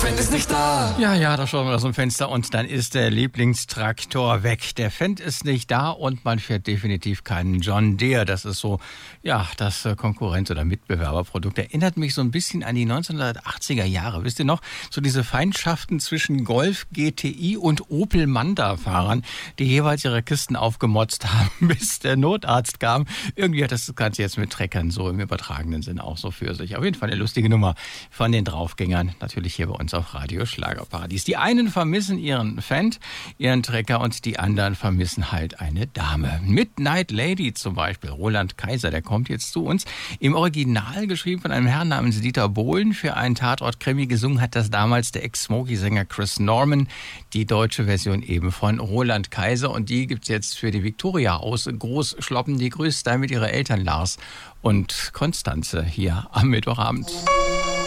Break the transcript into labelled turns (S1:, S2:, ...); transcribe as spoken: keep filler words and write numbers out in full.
S1: Fendt ist nicht da.
S2: Ja, ja, da schauen wir aus dem Fenster und dann ist der Lieblingstraktor weg. Der Fendt ist nicht da und man fährt definitiv keinen John Deere. Das ist so, ja, das Konkurrenz- oder Mitbewerberprodukt. Erinnert mich so ein bisschen an die neunzehnhundertachtziger Jahre. Wisst ihr noch? So diese Feindschaften zwischen Golf, G T I und Opel Manda-Fahrern, die jeweils ihre Kisten aufgemotzt haben, bis der Notarzt kam. Irgendwie hat das Ganze jetzt mit Treckern so im übertragenen Sinn auch so für sich. Auf jeden Fall eine lustige Nummer von den Draufgängern. Natürlich hier bei uns auf Radio Schlagerparadies. Die einen vermissen ihren Fendt, ihren Trecker und die anderen vermissen halt eine Dame. Midnight Lady zum Beispiel, Roland Kaiser, der kommt jetzt zu uns. Im Original geschrieben von einem Herrn namens Dieter Bohlen. Für einen Tatort-Krimi gesungen hat das damals der Ex-Smokie-Sänger Chris Norman. Die deutsche Version eben von Roland Kaiser. Und die gibt's jetzt für die Viktoria aus Großschloppen. Die grüßt da mit ihrer Eltern Lars und Konstanze hier am Mittwochabend.